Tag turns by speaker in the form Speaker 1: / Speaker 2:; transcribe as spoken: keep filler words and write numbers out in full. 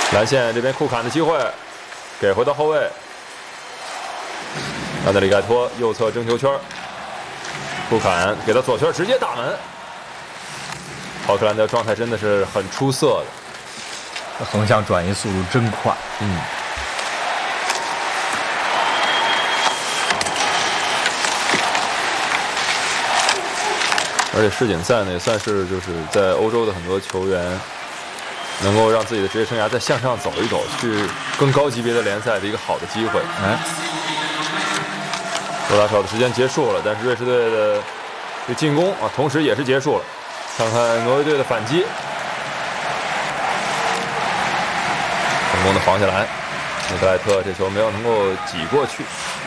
Speaker 1: 蓝线这边库坎的机会，给回到后卫。安德里盖托右侧争球圈，库坎给到左圈，直接打门。奥克兰的状态真的是很出色的，
Speaker 2: 横向转移速度真快。
Speaker 1: 嗯。而且世锦赛呢，也算是就是在欧洲的很多球员能够让自己的职业生涯再向上走一走，去更高级别的联赛的一个好的机会。
Speaker 2: 哎，
Speaker 1: 多打少的时间结束了，但是瑞士队的这进攻啊，同时也是结束了。看看挪威队的反击，成功的防下来，内德莱特这球没有能够挤过去。